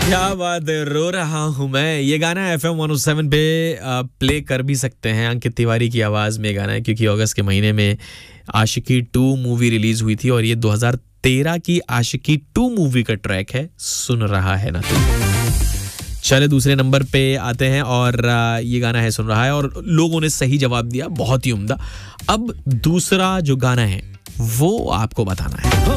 क्या बात है, रो रहा हूँ मैं। ये गाना FM 107 पे प्ले कर भी सकते हैं। अंकित तिवारी की आवाज़ में गाना है, क्योंकि अगस्त के महीने में आशिकी 2 मूवी रिलीज हुई थी और ये 2013 की आशिकी 2 मूवी का ट्रैक है, सुन रहा है ना तू। चले दूसरे नंबर पे आते हैं और ये गाना है सुन रहा है, और लोगों ने सही जवाब दिया, बहुत ही उम्दा। अब दूसरा जो गाना है वो आपको बताना है।